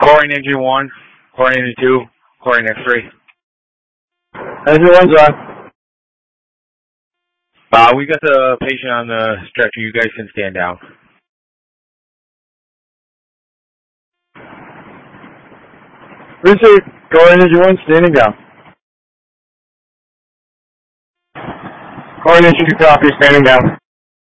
Chlorine engine 1, chlorine engine 2, chlorine X3. Engine 1's on. We got the patient on the stretcher. You guys can stand down. Receive. Chlorine engine 1 standing down. Chlorine engine 2 copy, standing down.